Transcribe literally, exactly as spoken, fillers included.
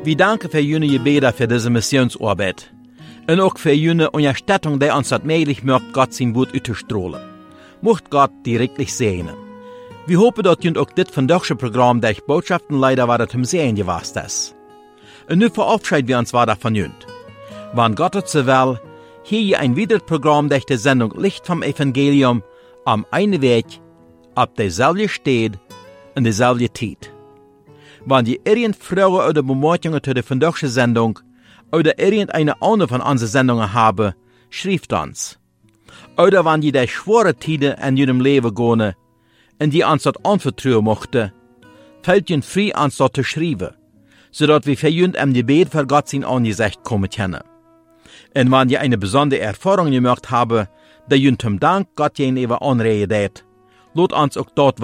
Wir danken für jene Gebete für diese Missionsarbeit. Und auch für jene Unterstützung, die uns das möglich macht, Gott sein Wort auszustrahlen. Mocht Gott direktlich segnen. Wir hoffen, dass ihr auch das vandaagse Programm durch Botschaften leider war, das zum Sehen gewesen ist. Und nun verabschieden wir uns weiter von jünd. Wann Gott es so will, hier ein weiteres Programm durch die Sendung Licht vom Evangelium am einen Weg, ab derselbe steht und derselbe Zeit. Wenn ihr irgendeine Fragen oder Bemerkungen zu der vandaagse Sendung oder irgendeine andere von unseren Sendungen haben, schreibt uns. Oder wenn ihr durch schwere Zeiten in eurem Leben gehen und die uns das anvertrauen möchte, fällt ihr frei, uns das zu schreiben, sodass wir für jünd im Gebet für Gott sein Angesicht kommen können. Und wenn ihr eine besondere Erfahrung gemacht habt, die jünd zum Dank Gott gegenüber anreden, lasst uns auch dort